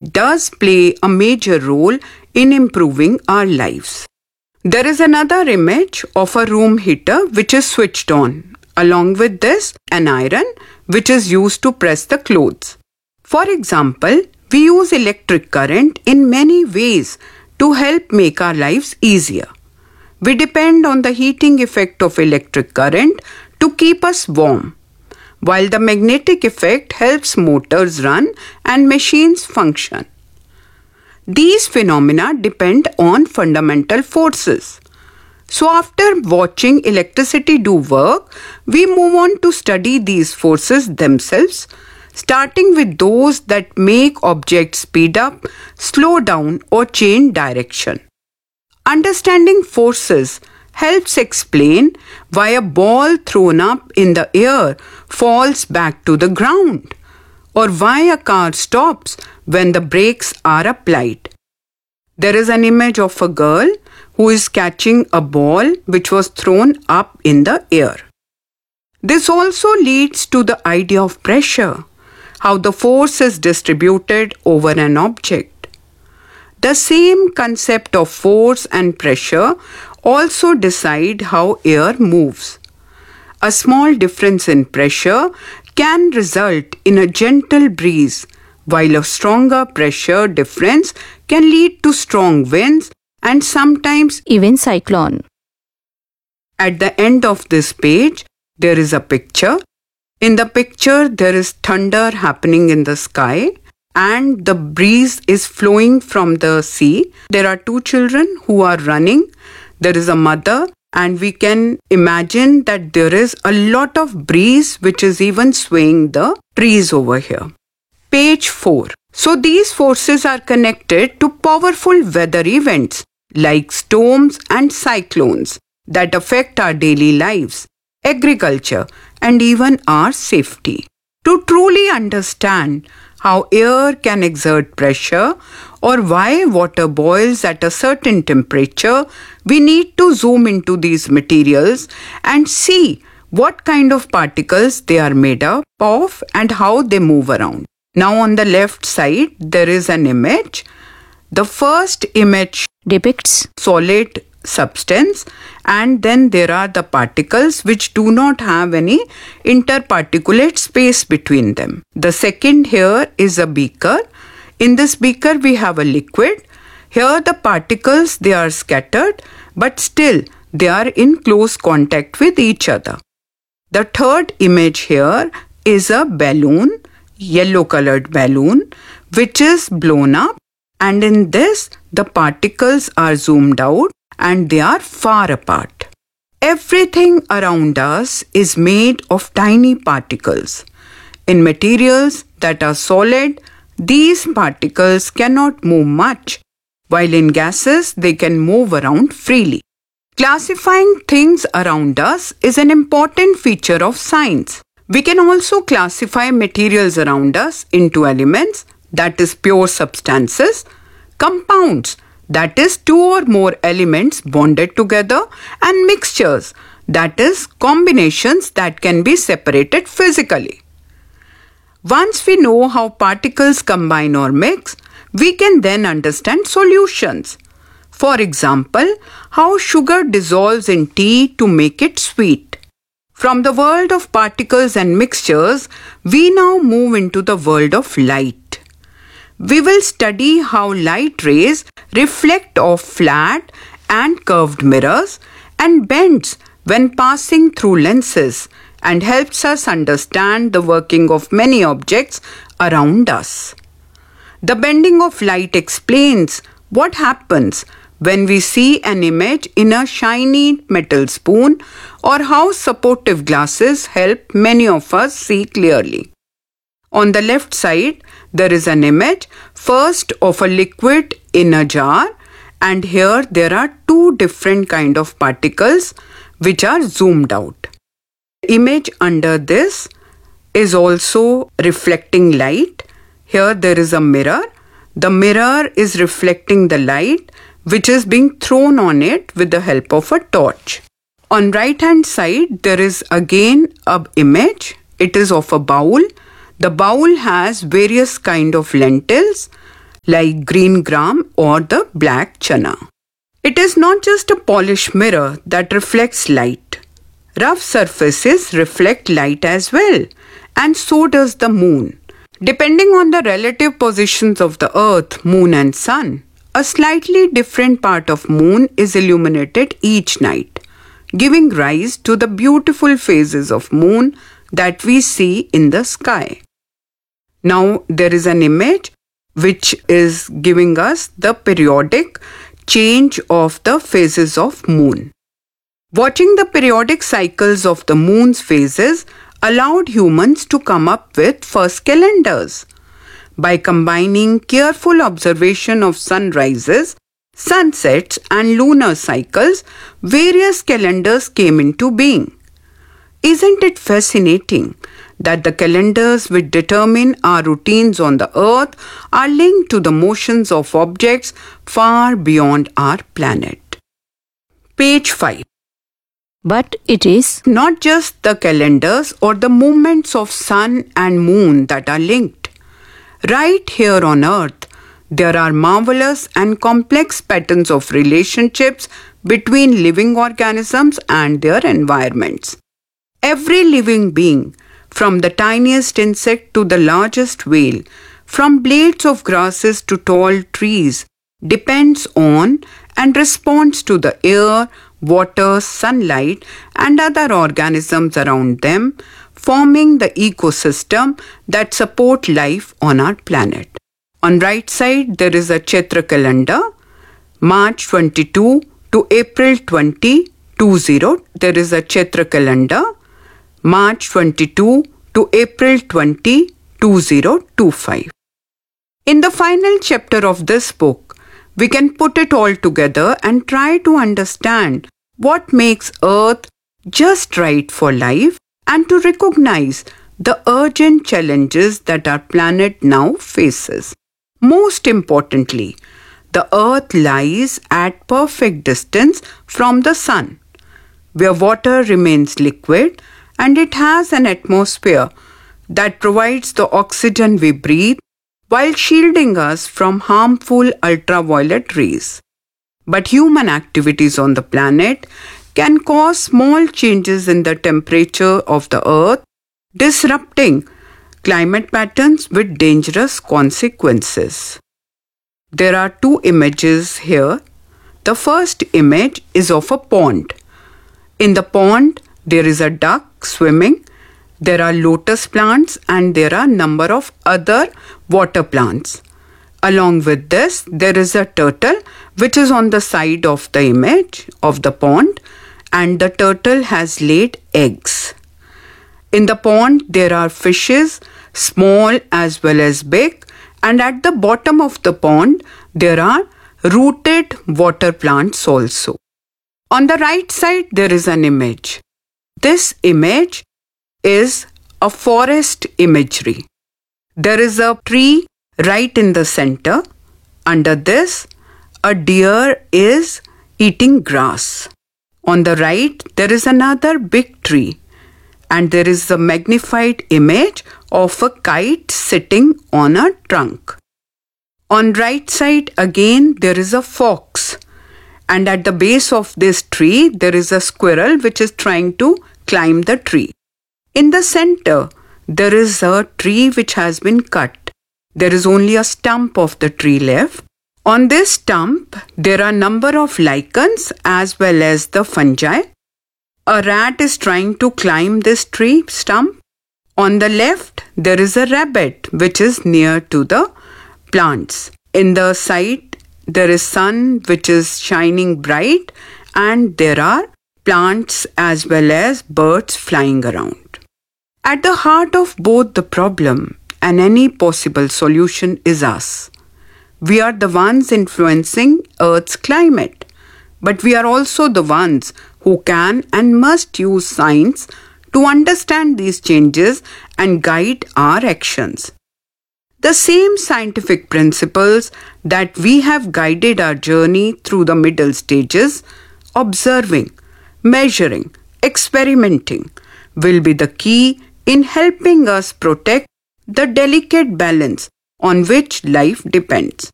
does play a major role in improving our lives. There is another image of a room heater which is switched on. Along with this, an iron which is used to press the clothes. For example, we use electric current in many ways to help make our lives easier. We depend on the heating effect of electric current to keep us warm, while the magnetic effect helps motors run and machines function. These phenomena depend on fundamental forces. So after watching electricity do work, we move on to study these forces themselves, starting with those that make objects speed up, slow down, or change direction. Understanding forces helps explain why a ball thrown up in the air falls back to the ground, or why a car stops when the brakes are applied. There is an image of a girl who is catching a ball which was thrown up in the air. This also leads to the idea of pressure, how the force is distributed over an object. The same concept of force and pressure also decide how air moves. A small difference in pressure can result in a gentle breeze, while a stronger pressure difference can lead to strong winds and sometimes even cyclone. At the end of this page, there is a picture. In the picture, there is thunder happening in the sky and the breeze is flowing from the sea. There are two children who are running. There is a mother, and we can imagine that there is a lot of breeze which is even swaying the trees over here. Page 4. So these forces are connected to powerful weather events like storms and cyclones that affect our daily lives, agriculture, and even our safety. To truly understand how air can exert pressure or why water boils at a certain temperature, we need to zoom into these materials and see what kind of particles they are made up of and how they move around. Now on the left side, there is an image. The first image depicts solid substance, and then there are the particles which do not have any interparticulate space between them. The second here is a beaker. In this beaker we have a liquid. Here the particles, they are scattered, but still they are in close contact with each other. The third image here is a balloon, yellow colored balloon, which is blown up, and in this the particles are zoomed out and they are far apart. Everything around us is made of tiny particles. In materials that are solid, these particles cannot move much, while in gases they can move around freely. Classifying things around us is an important feature of science. We can also classify materials around us into elements, that is pure substances, compounds, that is two or more elements bonded together, and mixtures, that is combinations that can be separated physically. Once we know how particles combine or mix, we can then understand solutions. For example, how sugar dissolves in tea to make it sweet. From the world of particles and mixtures, we now move into the world of light. We will study how light rays reflect off flat and curved mirrors and bends when passing through lenses, and helps us understand the working of many objects around us. The bending of light explains what happens when we see an image in a shiny metal spoon, or how supportive glasses help many of us see clearly. On the left side, there is an image first of a liquid in a jar, and here there are two different kind of particles which are zoomed out. The image under this is also reflecting light. Here there is a mirror. The mirror is reflecting the light which is being thrown on it with the help of a torch. On right hand side, there is again an image. It is of a bowl. The bowl has various kind of lentils. like green gram or the black chana. It is not just a polished mirror that reflects light. Rough surfaces reflect light as well, and so does the moon. Depending on the relative positions of the earth, moon and sun, a slightly different part of moon is illuminated each night, giving rise to the beautiful phases of moon that we see in the sky. Now there is an image which is giving us the periodic change of the phases of moon. Watching the periodic cycles of the moon's phases allowed humans to come up with first calendars. By combining careful observation of sunrises, sunsets and lunar cycles, various calendars came into being. Isn't it fascinating that the calendars which determine our routines on the earth are linked to the motions of objects far beyond our planet? Page 5. But it is not just the calendars or the movements of sun and moon that are linked. Right here on earth, there are marvelous and complex patterns of relationships between living organisms and their environments. Every living being, from the tiniest insect to the largest whale, from blades of grasses to tall trees, depends on and responds to the air, water, sunlight, and other organisms around them, forming the ecosystem that support life on our planet. On right side, there is a Chaitra calendar, March 22 to April 20, 20. There is a Chaitra calendar, March 22 to April 20, 2025. In the final chapter of this book, we can put it all together and try to understand what makes Earth just right for life and to recognize the urgent challenges that our planet now faces. Most importantly, the Earth lies at perfect distance from the Sun, where water remains liquid and it has an atmosphere that provides the oxygen we breathe while shielding us from harmful ultraviolet rays. But human activities on the planet can cause small changes in the temperature of the earth, disrupting climate patterns with dangerous consequences. There are two images here. The first image is of a pond. In the pond, there is a duck swimming. There are lotus plants and there are a number of other water plants. Along with this, there is a turtle which is on the side of the image of the pond, and the turtle has laid eggs. In the pond, there are fishes, small as well as big, and at the bottom of the pond, there are rooted water plants also. On the right side, there is an image. This image is a forest imagery. There is a tree right in the center. Under this, a deer is eating grass. On the right, there is another big tree, and there is a magnified image of a kite sitting on a trunk. On right side again, there is a fox, and at the base of this tree, there is a squirrel which is trying to climb the tree. In the center, there is a tree which has been cut. There is only a stump of the tree left. On this stump, there are a number of lichens as well as the fungi. A rat is trying to climb this tree stump. On the left, there is a rabbit which is near to the plants. In the side, there is sun which is shining bright, and there are plants as well as birds flying around. At the heart of both the problem and any possible solution is us. We are the ones influencing Earth's climate, but we are also the ones who can and must use science to understand these changes and guide our actions. The same scientific principles that we have guided our journey through the middle stages, observing, measuring, experimenting, will be the key in helping us protect the delicate balance on which life depends.